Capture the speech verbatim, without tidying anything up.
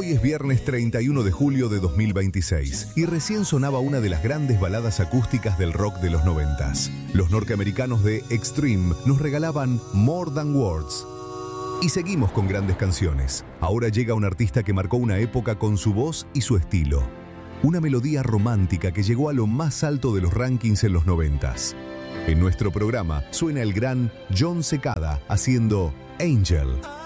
Hoy es viernes treinta y uno de julio de dos mil veintiséis y recién sonaba una de las grandes baladas acústicas del rock de los noventas. Los norteamericanos de Extreme nos regalaban More Than Words. Y seguimos con grandes canciones. Ahora llega un artista que marcó una época con su voz y su estilo. Una melodía romántica que llegó a lo más alto de los rankings en los noventas. En nuestro programa suena el gran Jon Secada haciendo Angel.